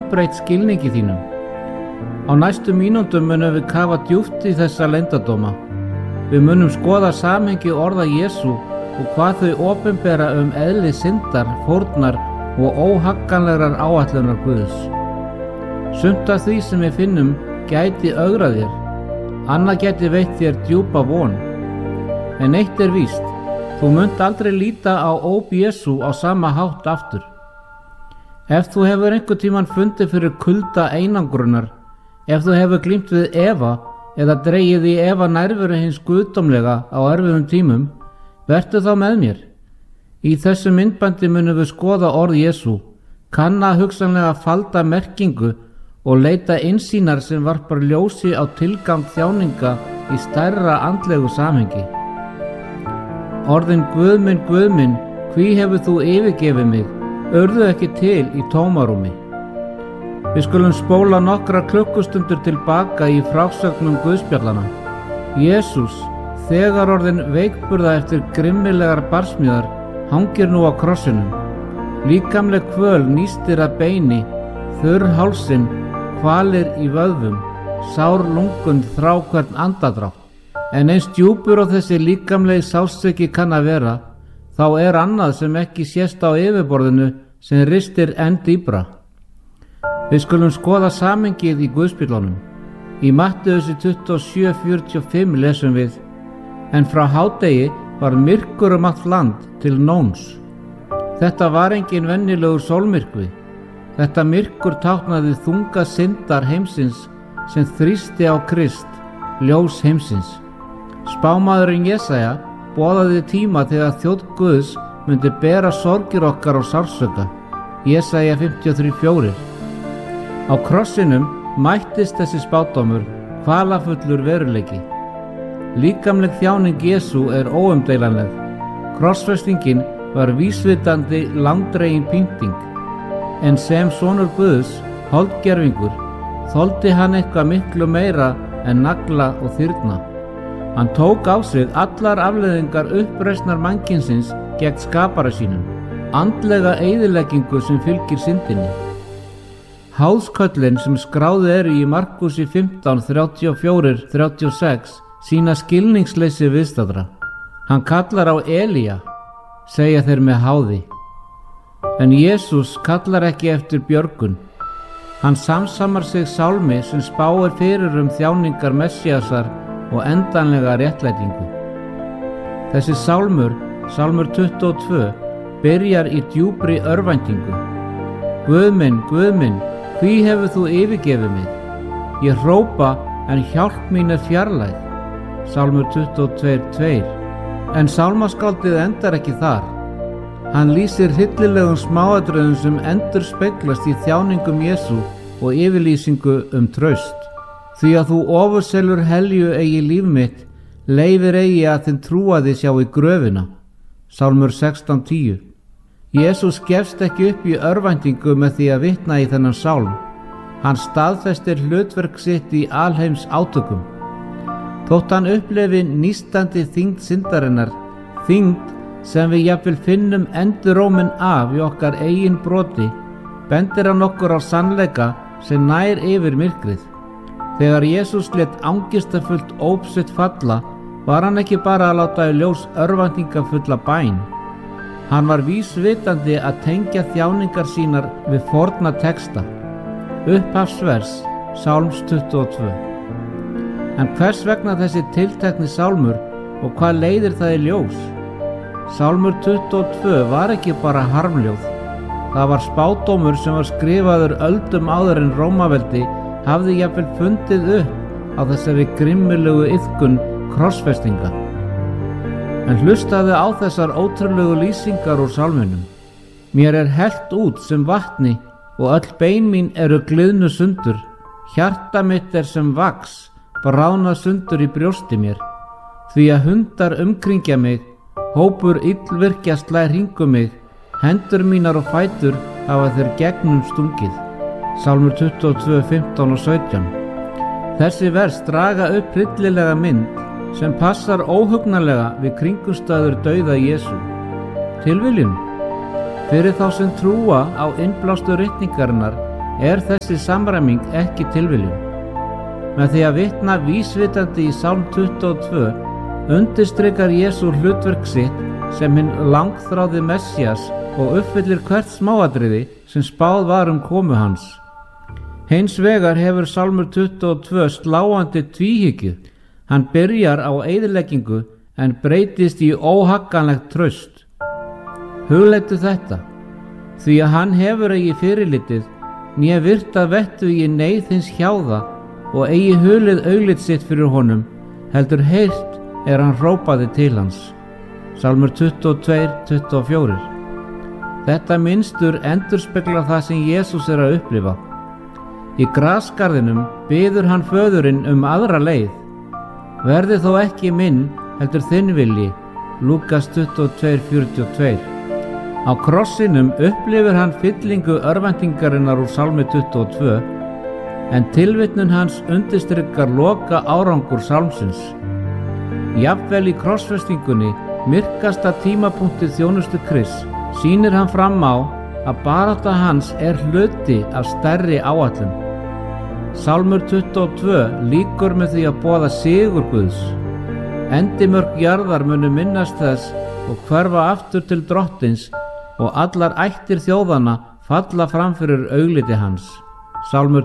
gjörbreytt skilningi þínum. Á næstu mínútum munum við kafa djúpt í þessa leyndardóma. Við munum skoða samhengi orða Jesú og hvað þau opinbera eðli syndar, fórnar og óhagganlegrar áætlunar Guðs. Sumt af því sem við finnum gæti ögrað þér, annað gæti veitt þér djúpa von. En eitt víst, þú munt aldrei líta á óp Jesú á sama hátt aftur. Ef þú hefur einhvern tímann fundið fyrir kulda einangrunar, ef þú hefur glímt við efa eða dregið í efa nærveru hins guðdómlega á erfiðum tímum, vertu þá með mér. Í þessu myndbandi munum við skoða orð Jesú, kanna hugsanlega falda merkingu og leita innsýnar sem varpar ljósi á tilgang þjáninga í stærra andlegu samhengi. Orðin Guð minn, hví hefur þú yfirgefið mig, urðu ekki til í tómarúmi. Við skulum spóla nokkra klukkustundir tilbaka í frásögnum Guðspjallana. Jesús, þegar orðin veikburða eftir grimmilegar barsmíðar, hangir nú á krossinum. Líkamleg kvöl nístir að beini, þurr hálsinn, kvalir í vöðvum, sár lungun þrá hvern andardrátt. En eins djúpur og þessi líkamlegi sársauki kann að vera, þá annað sem ekki sést á yfirborðinu sem ristir enn dýpra. Við skulum skoða samhengið í Guðspjöllunum. Í Mattheusi 27:45 lesum við: En frá hádegi var myrkur allt land til nóns. Þetta var engin venjulegur sólmyrkvi. Þetta myrkur táknaði þunga syndar heimsins sem þrýsti á Krist, ljós heimsins. Spámaðurinn Jesaja boðaði tíma þegar þjónn Guðs myndi bera sorgir okkar og sársauka. Jesaja 53:4. Á krossinum mættist þessi spádómur, hvalafullur veruleiki. Líkamleg þjáning Jesú óumdeilanleg. Krossfestingin var vísvitandi langdregin pynting, en sem sonur Guðs, holdgervingur, þoldi hann eitthvað miklu meira en nagla og þyrna. Hann tók á sig allar afleiðingar uppreisnar mannkynsins gegn skapara sínum, andlega eyðileggingu sem fylgir syndinni. Háðsköllin sem skráð í Markusi 15:34-36 sýna skilningsleysi viðstaddra. Hann kallar á Elía, segja þeir með háði. En Jesús kallar ekki eftir björgun. Hann samsamar sig sálmi sem spáir fyrir þjáningar Messíasar og endanlega réttlætingu. Þessi sálmur, sálmur 22, byrjar í djúpri örvæntingu. Guð minn, hví hefur þú yfirgefið mig? Ég hrópa en hjálp mín fjarlæg. Sálmur 22:2. En sálmaskáldið endar ekki þar. Hann lýsir hryllilegum smáatriðum sem endurspeglast í þjáningum Jesú og yfirlýsingu traust. Því að þú ofurselur helju eigi líf mitt, leyfir eigi að þinn trúaði sjá í gröfina. Sálmur 16:10. Jesús gefst ekki upp í örvæntingu með því að vitna í þennan sálm. Hann staðfestir hlutverk sitt í alheims átökum. Þótt hann upplefi nístandi þyngd syndarinnar, þyngd sem við jafnvel finnum enduróminn af í okkar eigin broti, bendir hann okkur á sannleika sem nær yfir myrkrið. Þegar Jesús lét angistafullt óp sitt falla, var hann ekki bara að láta í ljós örvæntingafulla bæn. Hann var vísvitandi að tengja þjáningar sínar við forna texta. Upphafsvers, Sálms 22. En hvers vegna þessi tiltekni sálmur og hvað leiðir það í ljós? Sálmur 22 var ekki bara harmljóð. Það var spádómur sem var skrifaður öldum áður en Rómaveldi hafði jafnvel fundið upp á þessari grimmilegu iðkun krossfestinga. En hlustaðu á þessar ótrúlegu lýsingar úr sálminum. Mér hellt út sem vatni og öll bein mín gliðnu sundur. Hjarta mitt sem vax, bráðnað sundur í brjósti mér. Því að hundar umkringja mig, hópur illvirkja slær hringum mig, hendur mínar og fætur hafa þeir gegnum stungið. Sálmur 22, 15 og 17. Þessi vers draga upp hryllilega mynd sem passar óhugnanlega við kringumstæður dauða Jesú. Tilviljun? Fyrir þá sem trúa á innblástu ritningarinnar er þessi samræming ekki tilviljun. Með því að vitna vísvitandi í Sálm 22 undirstrikar Jesú hlutverk sitt sem hinn langþráði Messías og uppfyllir hvert smáatriði sem spáð var komu hans. Hins vegar hefur Sálmur 22 sláandi tvíhyggju. Hann byrjar á eyðileggingu en breytist í óhagganlegt traust. Hugleiddu þetta, því að hann hefur eigi fyrirlitið, né virta vettugi neyð hins hjáða og eigi hulið augliti sitt fyrir honum, heldur heyrt hann hrópaði til hans. Sálmur 22:24. Þetta mynstur endurspeglar það sem Jesús að upplifa. Í grasgarðinum biður hann föðurinn aðra leið. Verði þó ekki minn, heldur þinn vilji. Lúkas 22:42. Á krossinum upplifir hann fyllingu örvæntingarinnar úr Sálmi 22, en tilvitnun hans undirstrikar loka árangur sálmsins. Jafnvel í krossfestingunni, myrkasta tímapunkti þjónustu Krists, sýnir hann fram á að barátta hans hluti af stærri áætlun. Sálmur 22 lýkur með því að boða sigur Guðs. Endimörk jarðar munu minnast þess og hverfa aftur til drottins og allar ættir þjóðanna falla fram fyrir augliti hans. Sálmur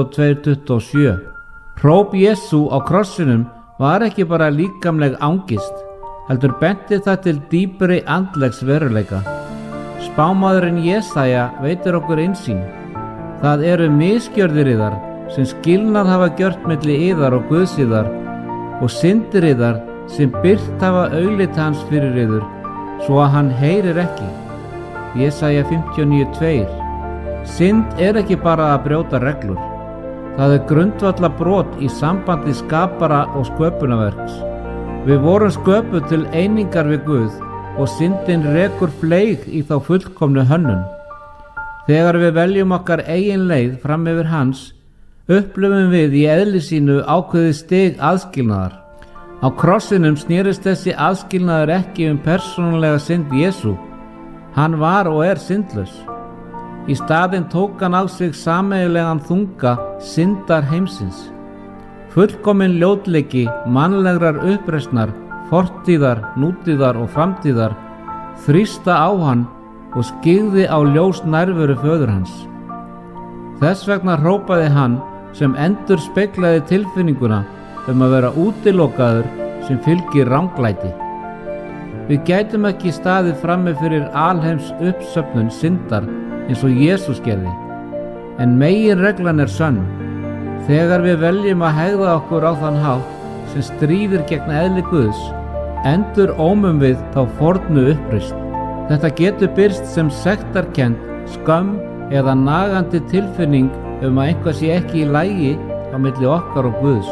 22:27. Hróp Jesú á krossinum var ekki bara líkamleg angist, heldur benti það til dýpri andlegs veruleika. Spámaðurinn Jesaja veitir okkur innsýn. Það eru misgjörðir yðar sem skilnað hafa gjört milli yðar og Guðs yðar og syndir yðar sem byrt hafa augliti hans fyrir yður, svo að hann heyrir ekki. Jesaja 59:2. Synd ekki bara að brjóta reglur. Það grundvalla brot í sambandi skapara og sköpunarverks. Við vorum sköpuð til einingar við Guð og syndin rekur fleyg í þá fullkomnu hönnun. Þegar við veljum okkar eigin leið fram yfir hans, upplifum við í eðli sínu ákveðið stig aðskilnaðar. Á krossinum snerist þessi aðskilnaður ekki persónulega synd Jesú. Hann var og syndlaus. Í staðinn tók hann á sig sameiginlegan þunga syndar heimsins. Fullkominn ljótleiki mannlegrar uppreisnar, fortíðar, nútíðar og framtíðar þrýsta á hann og skyggði á ljós nærveru föður hans. Þess vegna hrópaði hann sem endurspeglaði tilfinninguna að vera útilokaður sem fylgir ranglæti. Við gætum ekki staðið frammi fyrir alheims uppsöfnun syndar eins og Jesús gerði, en meginreglan sönn. Þegar við veljum að hegða okkur á þann hátt sem stríðir gegn eðli Guðs, endur ómum við þá fornu uppreisn. Þetta getur birst sem sektarkennd, skömm eða nagandi tilfinning að eitthvað sé ekki í lagi á milli okkar og Guðs.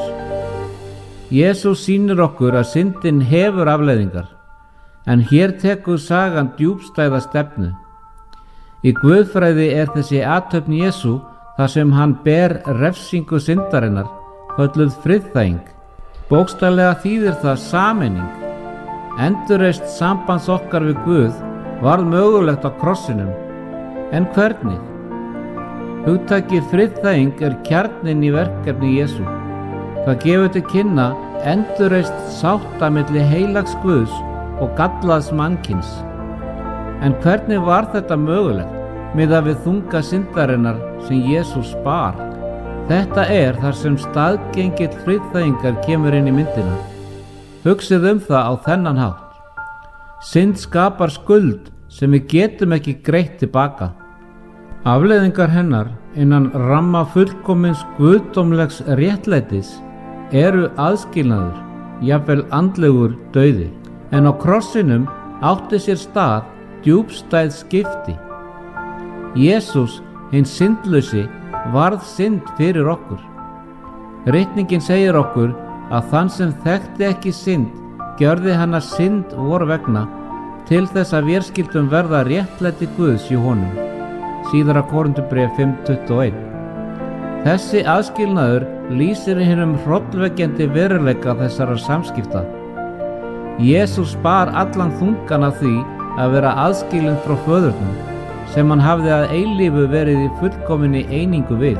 Jesús sýnir okkur að syndin hefur afleiðingar, en hér tekur sagan djúpstæða stefnu. Í guðfræði þessi athöfn Jesú þar sem hann ber refsingu syndarinnar, kölluð friðþæging. Bókstaflega þýðir það sameining. Endurreist sambands okkar við Guð varð mögulegt á krossinum. En hvernig? Hugtakið friðþæging kjarninn í verkefni Jesú. Það gefur til kynna endurreist sátta milli heilags Guðs og gallaðs mannkyns. En hvernig var þetta mögulegt miðað við þunga syndarinnar sem Jesús bar? Þetta þar sem staðgengill friðþægingar kemur inn í myndina. Hugsið það á þennan hátt. Synd skapar skuld sem við getum ekki greitt tilbaka. Afleiðingar hennar innan ramma fullkomins guðdómlegs réttlætis aðskilnaður, jafnvel andlegur dauði. En á krossinum átti sér stað djúpstæð skipti. Jesús, hinn syndlausi, varð synd fyrir okkur. Ritningin segir okkur að þann sem þekkti ekki synd gjörði hana synd vor vegna til þess að vér skyldum verða réttlæti Guðs í honum. Síðara Korinthubréf 5:21. Þessi aðskilnaður lýsir hinum hrollvekjandi veruleika þessara samskipta. Jesús bar allan þungan af því að vera aðskilinn frá föðurnum. sem hann hafði að eilífu verið í fullkominni einingu við.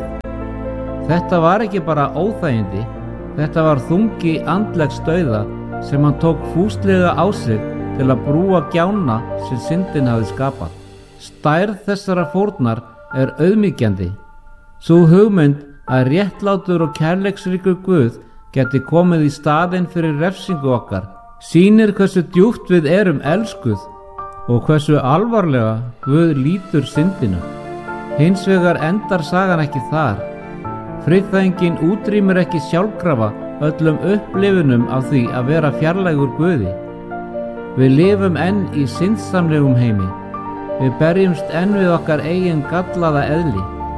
Þetta var ekki bara óþægindi, þetta var þungi andlegs dauða sem hann tók fúslega á sig til að brúa gjána sem syndin hafði skapað. Stærð þessara fórnar er auðmýkjandi. Sú hugmynd að réttlátur og kærleiksríkur Guð geti komið í staðinn fyrir refsingu okkar sýnir hversu djúpt við erum elskuð og hversu alvarlega Guð lítur syndina. Hins vegar endar sagan ekki þar. Friðþægingin útrýmir ekki sjálfkrafa öllum upplifunum af því að vera fjarlægur Guði. Við lifum enn í syndsamlegum heimi. Við berjumst enn við okkar eigin gallaða eðli.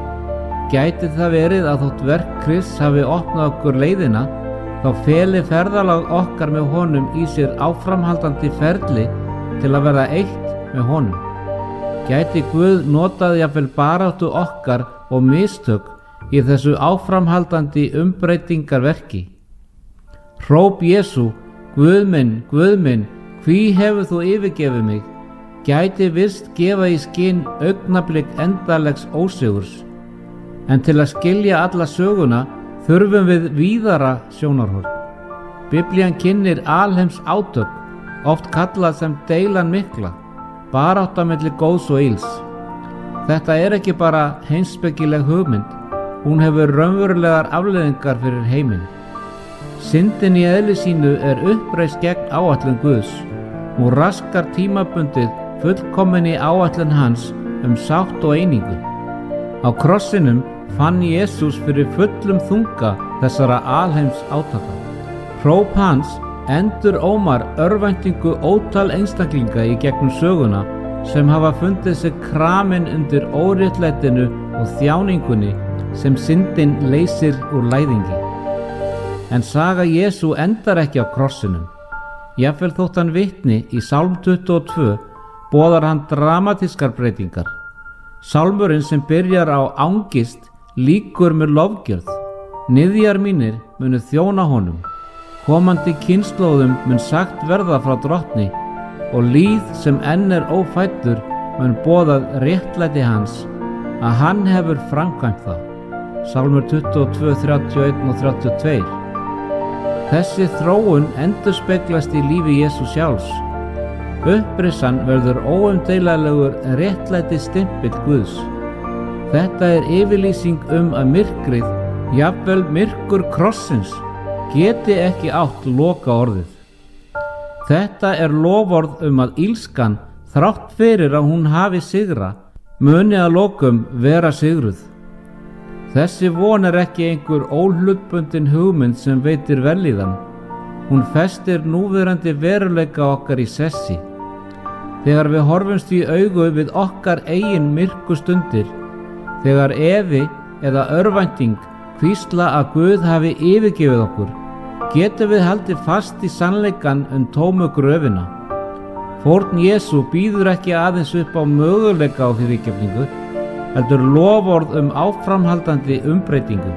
Gæti það verið að þótt verk Krists hafi opnað okkur leiðina, þá feli ferðalag okkar með honum í sér áframhaldandi ferli til að verða eitt með honum. Gæti Guð notað jafnvel baráttu okkar og mistök í þessu áframhaldandi umbreytingarverki. Hróp Jesú, Guð minn, hví hefur þú yfirgefið mig, gæti virst gefa í skyn augnablik endanlegs ósigurs. En til að skilja alla söguna þurfum við víðara sjónarhorn. Biblían kynnir alheims átök, oft kallað sem deilan mikla, barátta milli góðs og ills. Þetta er ekki bara heimspekileg hugmynd, hún hefur raunverulegar afleiðingar fyrir heiminn. Syndin í eðli sínu er uppreist gegn áætlun Guðs. Hún raskar tímabundið fullkominni áætlun hans sátt og einingu. Á krossinum fann Jesús fyrir fullum þunga þessara alheims átaka. Hróp hans endurómar örvæntingu ótal einstaklinga í gegnum söguna sem hafa fundið sig kramin undir óréttlætinu og þjáningunni sem syndin leysir úr læðingi. En saga Jesú endar ekki á krossinum. Jafnvel þótt hann vitni í Sálm 22 boðar hann dramatískar breytingar. Sálmurinn sem byrjar á angist lýkur með lofgjörð. Niðjar mínir munu þjóna honum. Komandi kynslóðum mun sagt verða frá drottni og líð sem enn er ófæddur mun boðað réttlæti hans að hann hefur framkvæmt það. Sálmur 22, 31 og 32. Þessi þróun endurspeglast í lífi Jesú sjálfs. Upprissan verður óumdeilanlegur réttlæti stimpill Guðs. Þetta er yfirlýsing að myrkrið, jafnvel myrkur krossins, geti ekki átt loka orðið. Þetta er loforð að illskan, þrátt fyrir að hún hafi sigra, muni að lokum vera sigruð. Þessi von er ekki einhver óhlutbundin hugmynd sem veitir vellíðan. Hún festir núverandi veruleika okkar í sessi. Þegar við horfumst í augu við okkar eigin myrku stundir, þegar efi eða örvænting hvísla að Guð hafi yfirgefið okkur, getum við haldið fast í sannleikann tómu gröfina. Fórn Jesú býður ekki aðeins upp á möguleika á fyrirgefningu, heldur loforð áframhaldandi umbreytingu.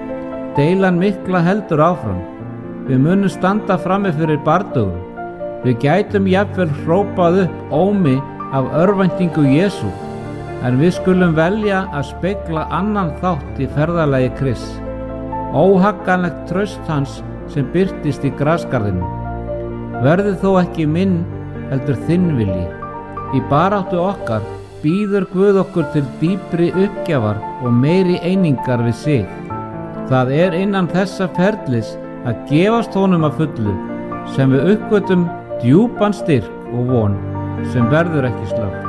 Deilan mikla heldur áfram. Við munum standa frammi fyrir bardögum. Við gætum jafnvel hrópað upp ómi af örvæntingu Jesú, en við skulum velja að spegla annan þátt í ferðalagi Krists. Óhagganlegt traust hans sem birtist í grasgarðinum. Verði þó ekki minn, heldur þinn vilji. Í baráttu okkar býður Guð okkur til dýpri uppgjafar og meiri einingar við sig. Það er innan þessa ferlis að gefast honum að fullu sem við uppgötum djúpan styrk og von sem verður ekki slökkt.